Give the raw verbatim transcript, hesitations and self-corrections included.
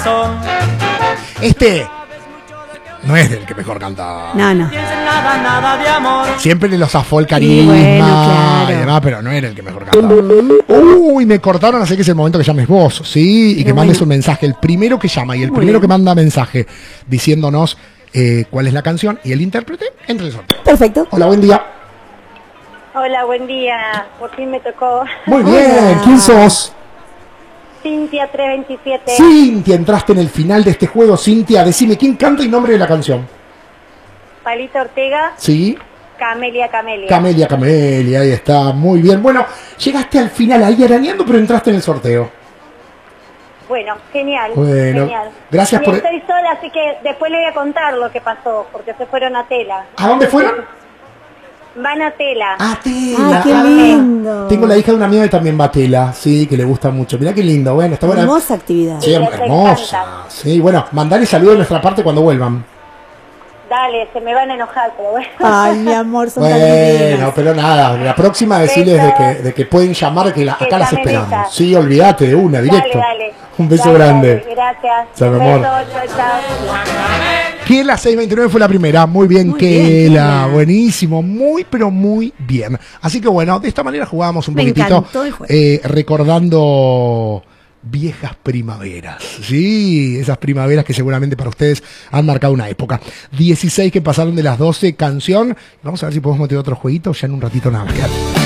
corazón. Este no es del que mejor canta. No, no. Nada, nada de amor. Siempre le lo zafó el carisma Sí, bueno, claro. y demás, pero no era el que mejor canta. Uy, me cortaron, así que es el momento que llames vos, ¿sí? Y Pero que mandes bueno. un mensaje. El primero que llama y el Muy primero bien. que manda mensaje diciéndonos eh, cuál es la canción y el intérprete, entra en el sorteo. Perfecto. Hola, buen día. Hola, buen día. Por fin me tocó. Muy bien, Hola. ¿quién sos? Cintia trescientos veintisiete. Cintia, entraste en el final de este juego. Cintia, decime quién canta y nombre de la canción. Palito Ortega, Sí, Camelia Camelia. Camelia, Camelia, ahí está, muy bien. Bueno, llegaste al final ahí arañando, pero entraste en el sorteo. Bueno, genial. Bueno, genial. gracias y por- estoy sola, así que después le voy a contar lo que pasó, porque se fueron a Tela. ¿A dónde fueron? Van a Tela. A Tela. Ay, qué Ah, lindo. tengo la hija de una amiga que también va a Tela, sí, que le gusta mucho. Mirá qué lindo, bueno, está buena. Hermosa actividad. Sí, Sí, les hermosa. encanta. Sí, bueno, mandale saludos de nuestra parte cuando vuelvan. Dale, se me van a enojar, pero bueno. Ay, mi amor, son tan Bueno, divinas. pero nada, la próxima decirles de que, de que pueden llamar, que la- Que acá las llamen esperamos. ellas. Sí, olvídate de una, directo. Dale, dale. Un beso Dale, grande. dale, gracias. Chao, mi Un amor. beso, chao, chao. Que la seiscientos veintinueve fue la primera. Muy bien, Muy que bien, la Kela. buenísimo, muy pero muy bien. Así que bueno, de esta manera jugábamos un Me poquitito encantó el juego. eh, recordando viejas primaveras. Sí, esas primaveras que seguramente para ustedes han marcado una época. dieciséis que pasaron de las doce, canción. Vamos a ver si podemos meter otro jueguito ya en un ratito nada más.